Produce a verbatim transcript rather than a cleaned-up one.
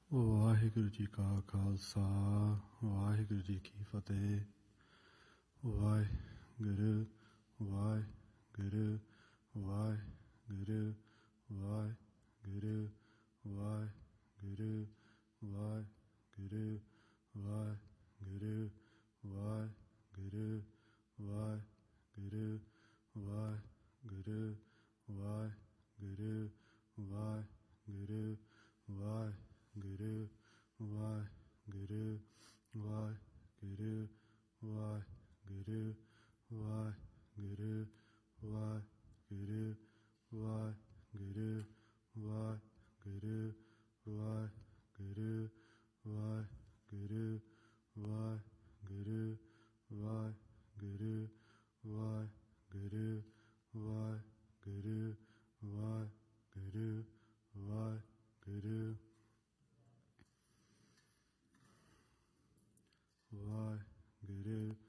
ਵਾਹਿਗੁਰੂ ਜੀ ਕਾ ਖਾਲਸਾ ਵਾਹਿਗੁਰੂ ਜੀ ਕੀ ਫਤਿਹ। ਵਾਹਿਗੁਰੂ ਵਾਹਿਗੁਰੂ ਵਾਹਿਗੁਰੂ ਵਾਹਿਗੁਰੂ ਵਾਹਿਗੁਰੂ ਵਾਹਿਗੁਰੂ ਵਾਹਿਗੁਰੂ ਵਾਹਿਗੁਰੂ ਵਾਹਿਗੁਰੂ ਵਾਹਿਗੁਰੂ ਵਾਹਿਗੁਰੂ ਵਾਹਿਗੁਰੂ ਵਾਹਿ